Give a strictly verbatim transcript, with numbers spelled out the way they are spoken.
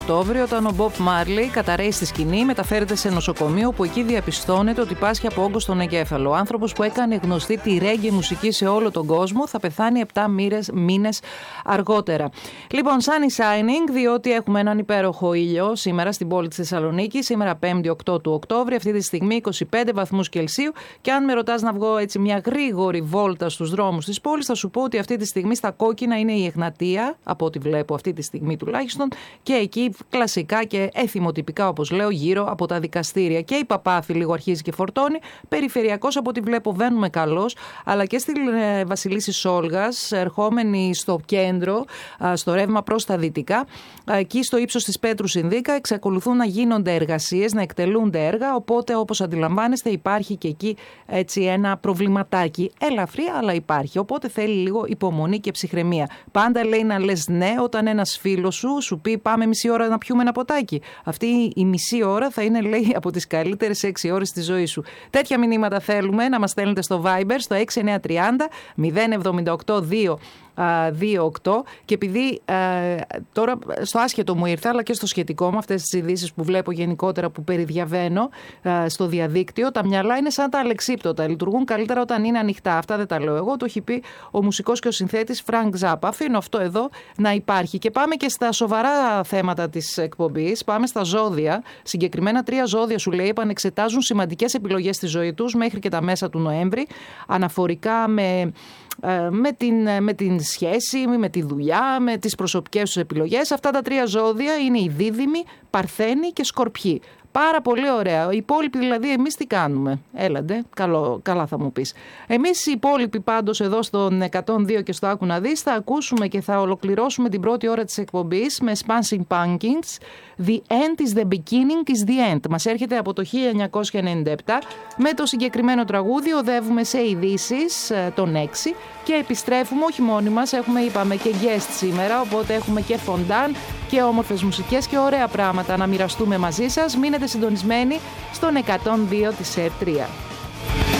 Οκτώβριο, όταν ο Μπομπ Μάρλεϊ καταρρέει στη σκηνή, μεταφέρεται σε νοσοκομείο, όπου εκεί διαπιστώνεται ότι πάσχει από όγκο στον εγκέφαλο. Ο άνθρωπος που έκανε γνωστή τη ρέγγε μουσική σε όλο τον κόσμο θα πεθάνει επτά μήνες αργότερα. Λοιπόν, sunny shining, διότι έχουμε έναν υπέροχο ήλιο σήμερα στην πόλη της Θεσσαλονίκης. Σήμερα πέμπτη οκτώ του Οκτώβρη, αυτή τη στιγμή είκοσι πέντε βαθμούς Κελσίου. Και αν με ρωτάς να βγω έτσι μια γρήγορη βόλτα στους δρόμους της πόλης, θα σου πω ότι αυτή τη στιγμή στα κόκκινα είναι η Εγνατία, από ό,τι βλέπω αυτή τη στιγμή τουλάχιστον, και εκεί κλασικά και έθιμοτυπικά, όπως λέω, γύρω από τα δικαστήρια. Και η Παπάθη λίγο αρχίζει και φορτώνει. Περιφερειακός, από ό,τι βλέπω, βαίνουμε καλώς, αλλά και στη ε, Βασιλίσσης Σόλγας, ερχόμενοι στο κέντρο, ε, στο ρεύμα προς τα δυτικά, ε, εκεί στο ύψος της Πέτρου Συνδίκα, εξακολουθούν να γίνονται εργασίες, να εκτελούνται έργα. Οπότε, όπως αντιλαμβάνεστε, υπάρχει και εκεί έτσι ένα προβληματάκι. Ελαφρύ, αλλά υπάρχει. Οπότε θέλει λίγο υπομονή και ψυχραιμία. Πάντα λέει να λες ναι όταν ένας φίλος σου σου πει πάμε μισή ώρα να πιούμε ένα ποτάκι. Αυτή η μισή ώρα θα είναι, λέει, από τις καλύτερες έξι ώρες της ζωής σου. Τέτοια μηνύματα θέλουμε να μας στέλνετε στο Viber, στο έξι εννιά τρία μηδέν μηδέν επτά οκτώ δύο δύο οκτώ. Και επειδή ε, τώρα στο άσχετο μου ήρθε, αλλά και στο σχετικό με αυτές τις ειδήσεις που βλέπω γενικότερα, που περιδιαβαίνω ε, στο διαδίκτυο, τα μυαλά είναι σαν τα αλεξίπτωτα. Λειτουργούν καλύτερα όταν είναι ανοιχτά. Αυτά δεν τα λέω εγώ, το έχει πει ο μουσικός και ο συνθέτης Φρανκ Ζάπα. Αφήνω αυτό εδώ να υπάρχει. Και πάμε και στα σοβαρά θέματα της εκπομπής. Πάμε στα ζώδια. Συγκεκριμένα τρία ζώδια, σου λέει, επανεξετάζουν σημαντικές επιλογές στη ζωή τους μέχρι και τα μέσα του Νοέμβρη, αναφορικά με Με την, με την σχέση, με τη δουλειά, με τις προσωπικές τους επιλογές. Αυτά τα τρία ζώδια είναι οι Δίδυμοι, Παρθένοι και Σκορπιοί. Πάρα πολύ ωραία. Οι υπόλοιποι δηλαδή, εμείς τι κάνουμε? Έλαντε, καλό, καλά θα μου πεις. Εμείς οι υπόλοιποι πάντως εδώ στον εκατόν δύο και στο Άκου να δεις, θα ακούσουμε και θα ολοκληρώσουμε την πρώτη ώρα της εκπομπής με Smashing Pumpkins. The end is the beginning is the end. Μας έρχεται από το χίλια εννιακόσια ενενήντα επτά. Με το συγκεκριμένο τραγούδι οδεύουμε σε ειδήσεις των έξι και επιστρέφουμε όχι μόνοι μας. Έχουμε, είπαμε, και guest σήμερα, οπότε έχουμε και φοντάν και όμορφες μουσικές και ωραία πράγματα να μοιραστούμε μαζί σας. Μείνετε συντονισμένοι στον εκατόν δύο της ΕΡΤ τρία.